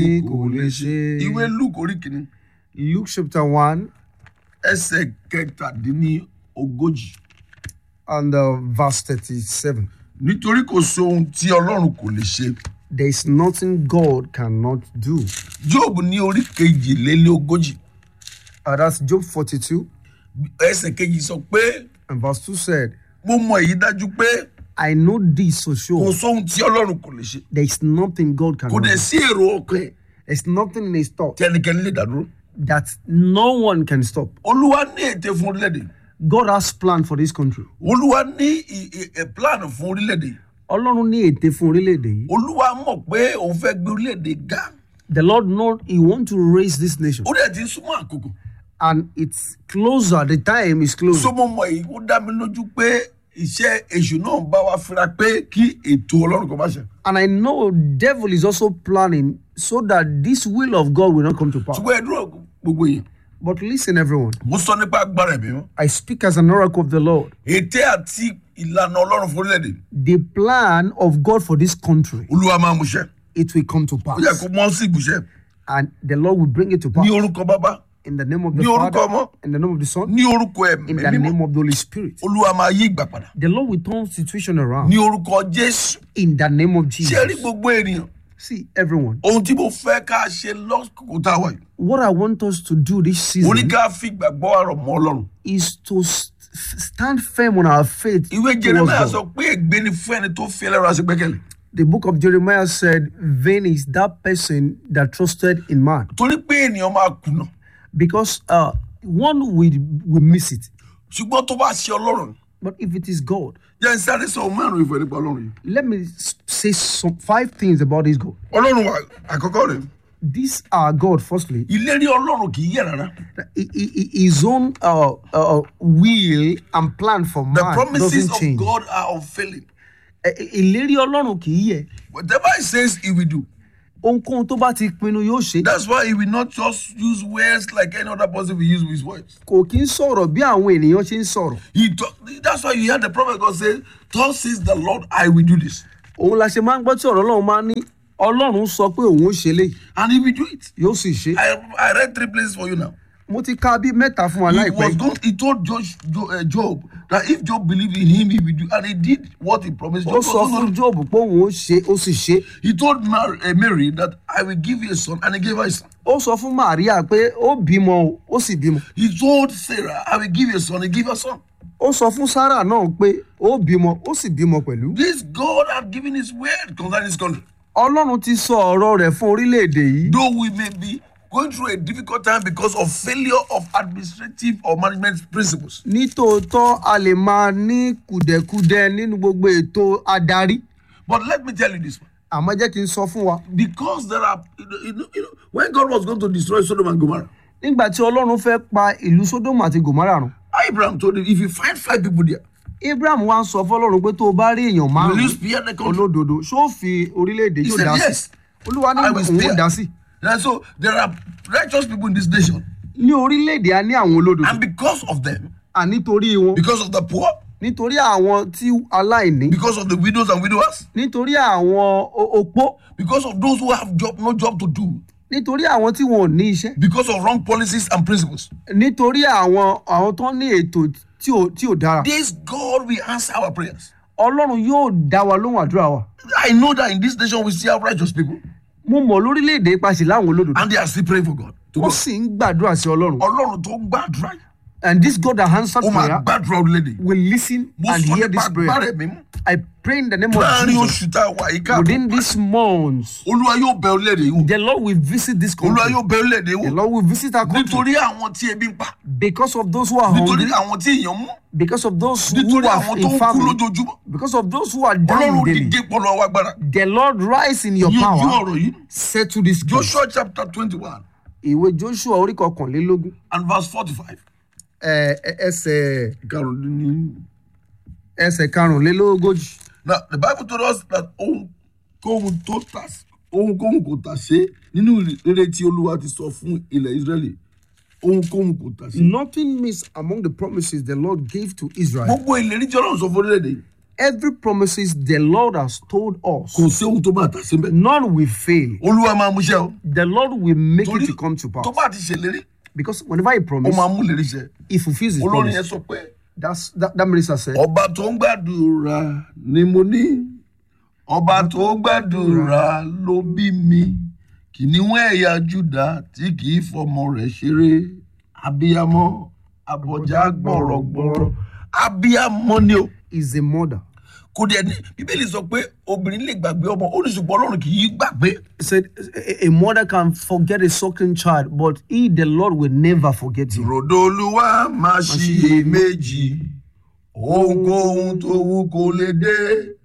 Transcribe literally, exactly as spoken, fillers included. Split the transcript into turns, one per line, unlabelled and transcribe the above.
kò lè ṣe.
Ìwé Luke orí kìíní.
Luke chapter one
Ẹsẹ̀ kẹtàdínní ogójì.
and uh, verse thirty-seven.
Nítorí kò sí ohun tí Ọlọ́run kò lè ṣe.
There is nothing God cannot do.
Job ní orí kejìlélí ogójì.
Uh, that's Job forty-two
Ẹsẹ̀ kejì sọ pé
and verse two said,
mo mọ èyí dájú pé
I know this for
kò
sure.
sóhun tí Ọlọ́run kò lè ṣe.
There is nothing God
Kò
cannot
dẹ̀
do.
sí èrò ọkàn ẹ̀
There's nothing in his thought
tí ẹnikẹ́ni lè dádúró.
that no one can stop.
Olúwa ní ète fún orílẹ̀-èdè.
God has plan for this country.
Olúwa ní ì- ì- ì- plan fún orílẹ̀-èdè.
Ọlọ́run ní ète fún orílẹ̀-èdè yìí.
Olúwa mọ̀ pé òun fẹ́ gbé orílẹ̀-èdè ga.
The Lord knows He wants to raise this nation.
Ó dẹ̀ ti ń súnmọ́ àkókò.
And it's closer. The time is closer.
So mo mọ̀ èyí ó dá mi lójú pé iṣẹ́ èṣù náà ń bá wa fira pé kí ètò Ọlọ́run kó má ṣe.
And I know devil is also planning so that this will of God will not come to pass.
Ṣùgbọ́n ẹ dúró gbogbo yìí.
But listen, everyone.
Mo sọ nípa agbára ẹ̀mí mọ́.
I speak as an oracle of the Lord.
Ète àti ìlànà Ọlọ́run fún orílẹ̀-èdè.
The plan of God for this country,
Olúwa máa mú ṣẹ.
it will come to
Ó yẹ
pass.
kó mọ́ sí ìgbésẹ̀.
And the Lord will bring it to
Ní
pass.
orúkọ bàbá,
In the name of the
ní orúkọ
Father,
ọmọ,
in the name of the Son,
ní orúkọ ẹ̀mí
in the
mímọ́.
name of the Holy Spirit.
Olúwa máa yí ìgbà padà.
The Lord will turn situation around.
Ní orúkọ Jésù.
In the name of
Ṣé rí
Jesus.
gbogbo ènìyàn?
See, everyone,
Ohun tí mo fẹ́ ká ṣe lọ́kùnkùn tá a wà yìí.
what I want us to do this
Mo ní
season
ká fi ìgbàgbọ́ àrọ̀ mọ́ Ọlọ́run.
is to st- stand firm on our faith
Ìwé
towards
Jeremiah
God.
sọ pé ègbé ni fún ẹni tó fi ẹlẹ́rọ àti gbẹ́kẹ̀lé.
The book of Jeremiah said, vain is that person that trusted in man.
Torí pé ènìyàn máa kùnà.
Because uh, one will, will miss it.
Ṣùgbọ́n tó bá ṣe Ọlọ́run.
But if it is God,
Jẹ́ n sáré sọ ohun márùn-ún ìfẹ́ nípa Ọlọ́run yìí.
let me s- say some five things about this God.
Ọlọ́run wa àkọ́kọ́ rẹ̀.
These are God, firstly.
Ìlérí Ọlọ́run kì í yẹ̀ rárá.
I- I- I- His own uh, uh, will and plan for
The
man
promises
doesn't
of
change.
God are unfailing.
Ẹ- ẹ- Ìlérí Ọlọ́run kì í yẹ̀.
Whatever he says he will do.
Ohunkóhun tó bá ti pinnu yóò ṣe.
That's why he will not just use words like any other person will use with his words.
Kò kí ń sọ̀rọ̀ bí àwọn ènìyàn ṣe ń sọ̀rọ̀.
He talk, that's why you hear the prophet God say, thus says the Lord, I will do this.
Òun la ṣe máa ń gbọ́ tí ọ̀rọ̀ Ọlọ́run máa ń ní Ọlọ́run sọ pé òun ó ṣe léyìí
And he will do it.
yóò sì ṣe.
I, I read three places for you now.
Mo ti ka bí mẹ́ta fún wa
He,
láìpẹ́.
was going, he told Josh, Jo, uh, Job that if Job believed in him, he will do. And he did what he promised.
Ó
Job
sọ
was
fún
not-
Job pé òun ó ṣe ó sì ṣe.
he told Mary, uh, Mary that I will give you a son, and he gave her a son.
Ó sọ fún Màríà pé ó bímọ o, ó sì bímọ.
He told Sarah, I will give you a son, he gave her a son.
Ó sọ fún Sárà náà pé ó bímọ ó sì bímọ pẹ̀lú.
This God had given his word concerning his country.
Ọlọ́run ti sọ ọ̀rọ̀ rẹ̀ fún orílẹ̀-èdè yìí.
Though we may be going through a difficult time because of failure of administrative or management principles.
Nítòótọ́ a lè máa ní kùdẹ̀kudẹ nínú gbogbo ètò adarí.
But let me tell you this one.
Àmọ́ jẹ́ kí n sọ fún wa.
Because there are, you know, you know, you know, when God was going to destroy Sodom and Gomorrah,
Nígbà tí Ọlọ́run fẹ́ pa ìlú Sódómù àti Gòmárà run.
Abraham told him, if you find five people there,
Abraham wá ń sọ fọ́lọ́run pé tó o bá rí èèyàn
will you
márùn-ún
spare the country?
olódodo ṣó fi orílẹ̀-èdè
He
yóò
said,
dá sí.
yes.
Olúwa ní
I will
òun ó
spare.
dá sí.
And so there are righteous people in this nation.
Ní orílẹ̀-èdè a ní àwọn olódodo.
And because of them,
À nítorí wọn.
because of the poor,
Nítorí àwọn tí aláìní.
because of the widows and widowers,
Nítorí àwọn o- opó.
because of those who have job, no job to do,
Nítorí àwọn tí wọn ò ní iṣẹ́.
because of wrong policies and principles.
Nítorí àwọn àwọn tó ní ètò tí ò tí ò dára.
This God will answer our prayers.
Ọlọ́run yóò dá wa lóhùn àdúrà wa.
I know that in this nation we still have righteous people,
Mo mọ̀ lórílẹ̀-èdè pàṣẹ láwọn olódodo.
and they are still praying for God. To
Wọ́n
God.
sì ń gbàdúrà sí Ọlọ́run.
Ọlọ́run tó gbàdúrà yìí,
And this God that answered
ó máa
prayer
gbàdúrà orílẹ̀-èdè.
will listen
Mo
and
sọ
hear
nípa
this prayer.
agbára ẹ̀mí mọ́.
I pray in the name of
Láàárín
Jesus.
oṣù tá a wà yìí káàbọ̀,
Within these months,
Olúwa yóò bẹ orílẹ̀-èdè yìí wò.
the Lord will visit this
Olúwa
country.
yóò bẹ orílẹ̀-èdè yìí
The
wò.
Lord will visit our country
Nítorí àwọn tí ebi ń pa,
because of those who are
nítorí
hungry,
àwọn tí èèyàn mú,
because of those who
nítorí
are
àwọn tó
in
ń kú
family,
lójoojúmọ́.
because of those who are dying
Ọlọ́run
daily.
dìde pọ̀lọ́ wa agbára.
The Lord rise in your
Yanjú
power.
ọ̀rọ̀ yìí.
Settle this case.
Joshua chapter twenty-one
Ìwé Joshua orí kọkànlélógún
and verse forty-five.
ẹ- ẹ- ẹsẹ̀
Karùn-ún.
ẹsẹ̀ karùnlélógójì.
Now the Bible told us that ohunkóhun tó tà ohunkóhun kò tà ṣe nínú rere tí Olúwa ti sọ fún ilẹ̀ Ísírẹ́lì. Ohunkóhun kò tà ṣe.
Nothing missed among the promises the Lord gave to Israel.
Gbogbo ìlérí tí Ọlọ́run sọ fún orílẹ̀-èdè yìí.
every promises the Lord has told us,
kò sí ohun tó máa tà sí bẹ́ẹ̀.
none will fail.
olúwa máa múṣẹ́ o.
The Lord will make
torí
it to come to pass.
tó bá ti ṣèlérí
Because whenever he
ó
promises,
máa mú lérí ṣẹ.
he fulfills his
olórin yẹn
promise.
sọ pé
That's that, that minister said,
ọba tó ń gbàdúrà ni mo ní ọba tó ń gbàdúrà ló bí mi kìnìún ẹ̀yà Júdà tí kì í fọmọ rẹ̀ ṣeré abiyamọ abọjá gbọ̀rọ̀gbọ̀rọ̀ abiyamọ ni o.
is a mother.
kò dẹ̀ ní bíbélì sọ pé obìnrin lè gbàgbé ọmọ ó ní ṣùgbọ́n ọlọ́run kì í gbàgbé.
He said, a, a mother can forget a suckling child, but he, the Lord, will never forget you.
ròdò olúwa máa ṣiyèméjì ohunkóhun tó wù kó lè dé